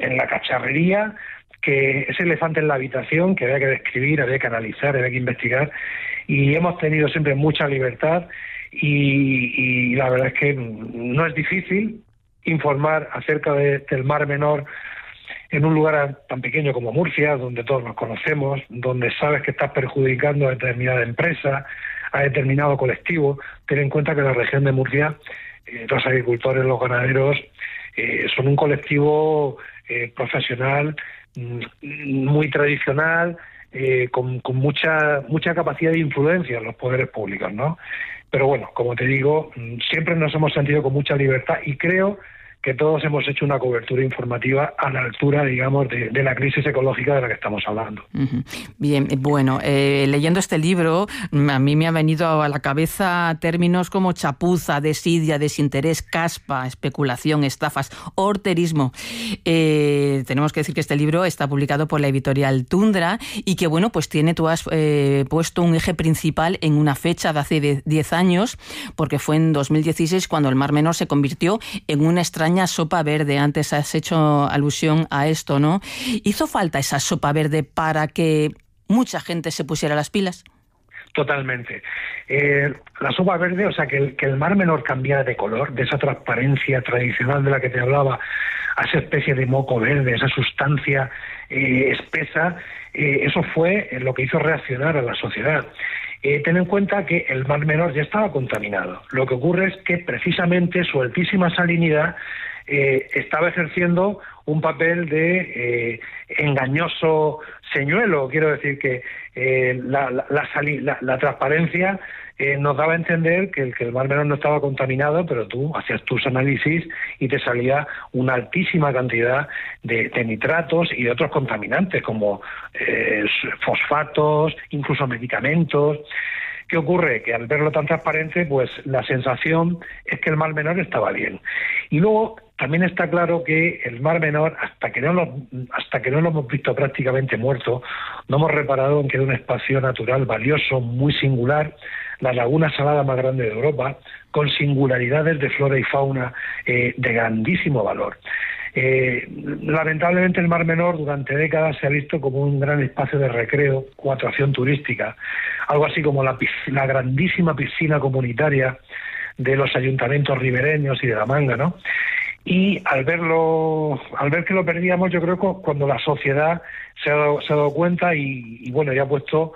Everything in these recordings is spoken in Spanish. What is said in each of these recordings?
en la cacharrería, que ese elefante en la habitación que había que describir, había que analizar, había que investigar, y hemos tenido siempre mucha libertad y la verdad es que no es difícil informar acerca del Mar Menor en un lugar tan pequeño como Murcia, donde todos nos conocemos, donde sabes que estás perjudicando a determinada empresa, a determinado colectivo. Ten en cuenta que la región de Murcia, los agricultores, los ganaderos, son un colectivo profesional, muy tradicional, con mucha capacidad de influencia en los poderes públicos, ¿no? Pero bueno, como te digo, siempre nos hemos sentido con mucha libertad y creo que todos hemos hecho una cobertura informativa a la altura, digamos, de la crisis ecológica de la que estamos hablando. Bien, bueno, leyendo este libro, a mí me ha venido a la cabeza términos como chapuza, desidia, desinterés, caspa, especulación, estafas, horterismo. Tenemos que decir que este libro está publicado por la editorial Tundra y que, bueno, pues tú has puesto un eje principal en una fecha de hace 10 años, porque fue en 2016 cuando el Mar Menor se convirtió en una extraña sopa verde. Antes has hecho alusión a esto, ¿no? ¿Hizo falta esa sopa verde para que mucha gente se pusiera las pilas? Totalmente. La sopa verde, o sea, que el Mar Menor cambiara de color, de esa transparencia tradicional de la que te hablaba, a esa especie de moco verde, esa sustancia espesa, eso fue lo que hizo reaccionar a la sociedad. Ten en cuenta que el Mar Menor ya estaba contaminado. Lo que ocurre es que precisamente su altísima salinidad estaba ejerciendo un papel de engañoso señuelo. Quiero decir que la transparencia nos daba a entender que el Mar Menor no estaba contaminado, pero tú hacías tus análisis y te salía una altísima cantidad de nitratos y de otros contaminantes como fosfatos, incluso medicamentos. ¿Qué ocurre? Que al verlo tan transparente, pues la sensación es que el Mar Menor estaba bien. Y luego también está claro que el Mar Menor, hasta que no lo hemos visto prácticamente muerto, no hemos reparado en que era un espacio natural valioso, muy singular, la laguna salada más grande de Europa, con singularidades de flora y fauna de grandísimo valor. Lamentablemente el Mar Menor durante décadas se ha visto como un gran espacio de recreo o atracción turística, algo así como la grandísima piscina comunitaria de los ayuntamientos ribereños y de La Manga, ¿no? Y al ver que lo perdíamos, yo creo que cuando la sociedad se ha dado cuenta y bueno, ya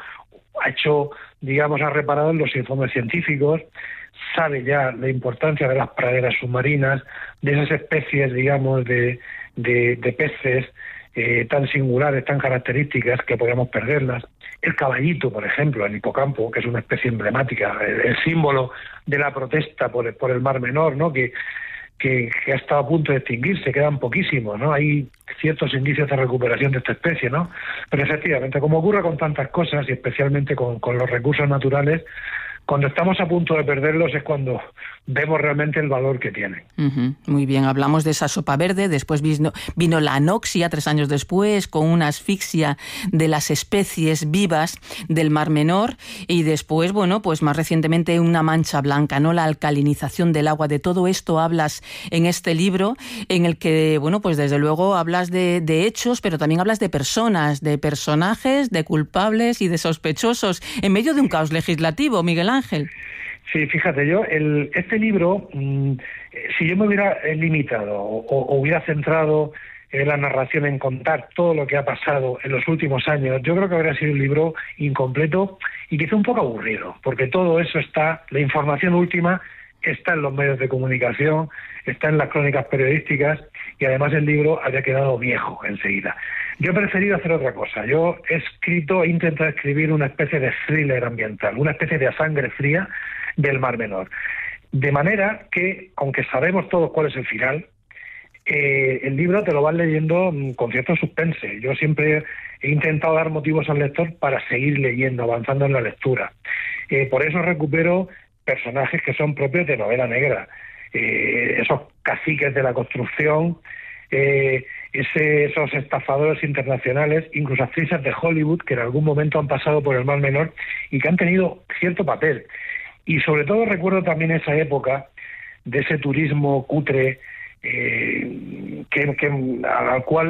ha reparado en los informes científicos, sabe ya la importancia de las praderas submarinas, de esas especies, digamos, de peces tan singulares, tan características que podemos perderlas. El caballito, por ejemplo, el hipocampo, que es una especie emblemática, el símbolo de la protesta por el Mar Menor, ¿no? Que ha estado a punto de extinguirse, quedan poquísimos, ¿no? Hay ciertos indicios de recuperación de esta especie, ¿no? Pero efectivamente, como ocurre con tantas cosas, y especialmente con los recursos naturales, cuando estamos a punto de perderlos es cuando vemos realmente el valor que tienen. Muy bien, hablamos de esa sopa verde, después vino la anoxia 3 años después, con una asfixia de las especies vivas del Mar Menor, y después, bueno, pues más recientemente una mancha blanca, ¿no? La alcalinización del agua. De todo esto hablas en este libro, en el que, bueno, pues desde luego hablas de hechos, pero también hablas de personas, de personajes, de culpables y de sospechosos, en medio de un caos legislativo, Miguel Ángel. Sí, fíjate, este libro, si yo me hubiera limitado o hubiera centrado la narración en contar todo lo que ha pasado en los últimos años, yo creo que habría sido un libro incompleto y quizá un poco aburrido, porque todo eso la información última está en los medios de comunicación, está en las crónicas periodísticas y además el libro había quedado viejo enseguida. Yo he preferido hacer otra cosa. Yo he intentado escribir una especie de thriller ambiental, una especie de sangre fría del Mar Menor. De manera que, aunque sabemos todos cuál es el final, el libro te lo vas leyendo con cierto suspense. Yo siempre he intentado dar motivos al lector para seguir leyendo, avanzando en la lectura. Por eso recupero personajes que son propios de novela negra. Esos caciques de la construcción, esos estafadores internacionales, incluso actrices de Hollywood que en algún momento han pasado por el Mar Menor y que han tenido cierto papel. Y sobre todo recuerdo también esa época de ese turismo cutre al cual